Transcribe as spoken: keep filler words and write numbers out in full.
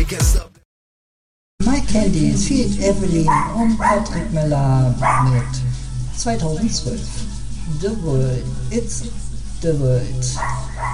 Mike Candy, Feed Evelyn und Patrick Miller mit zweitausendzwölf. The World, It's the World.